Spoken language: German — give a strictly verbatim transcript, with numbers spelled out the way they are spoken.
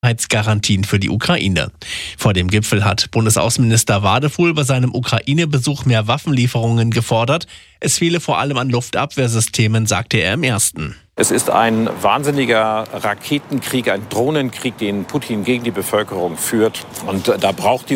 Sicherheitsgarantien für die Ukraine. Vor dem Gipfel hat Bundesaußenminister Wadefuhl bei seinem Ukraine-Besuch mehr Waffenlieferungen gefordert. Es fehle vor allem an Luftabwehrsystemen, sagte er im ersten. Es ist ein wahnsinniger Raketenkrieg, ein Drohnenkrieg, den Putin gegen die Bevölkerung führt. Und da braucht die